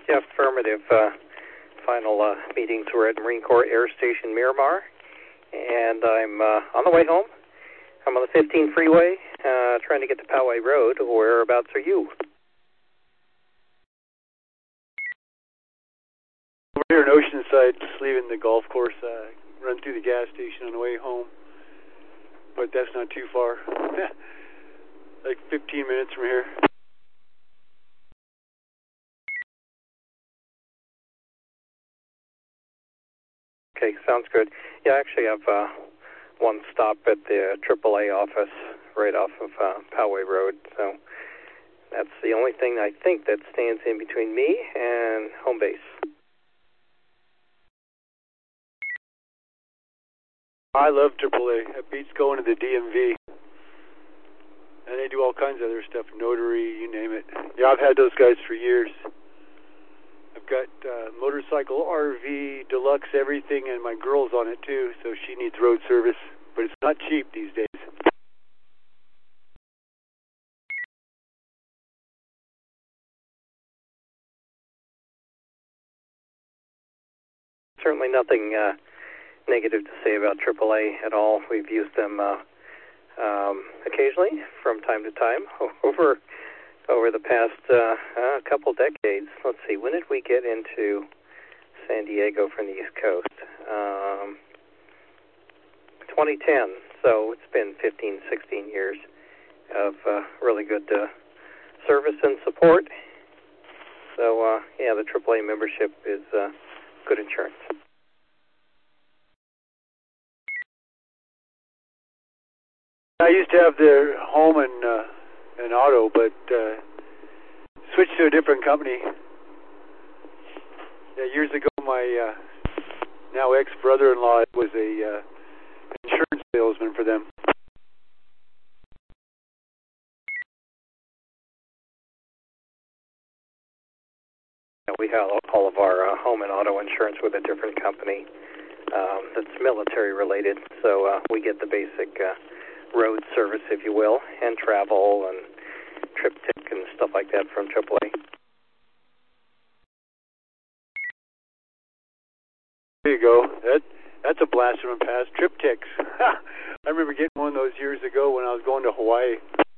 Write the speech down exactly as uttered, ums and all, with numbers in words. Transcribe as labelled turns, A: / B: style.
A: Yeah, affirmative. Uh, final uh, meetings were at Marine Corps Air Station Miramar, and I'm uh, on the way home. I'm on the fifteen freeway, uh, trying to get to Poway Road. Whereabouts are you?
B: Over here in Oceanside, just leaving the golf course, uh, run through the gas station on the way home, but that's not too far. Like fifteen minutes from here.
A: Okay, sounds good. Yeah, I actually have uh, one stop at the triple A office right off of uh, Poway Road, so that's the only thing I think that stands in between me and home base.
B: I love triple A. It beats going to the D M V. And they do all kinds of other stuff, notary, you name it. Yeah, I've had those guys for years. I've got uh, motorcycle, R V, deluxe, everything, and my girl's on it too, so she needs road service. But it's not cheap these days.
A: Certainly nothing uh, negative to say about triple A at all. We've used them uh, um, occasionally from time to time over over the past uh, uh, couple decades. Let's see, when did we get into San Diego from the East Coast? Um, twenty ten, so it's been fifteen, sixteen years of uh, really good uh, service and support. So, uh, yeah, the triple A membership is uh, good insurance.
B: I used to have their home and, uh, and auto, but uh, switched to a different company. Yeah, years ago, my uh, now ex-brother-in-law was a uh, insurance salesman for them.
A: We have all of our uh, home and auto insurance with a different company um, that's military related, so uh, we get the basic uh, road service, if you will, and travel and triptych and stuff like that from triple A.
B: There you go. That that's a blast from the past. Triptychs. I remember getting one of those years ago when I was going to Hawaii.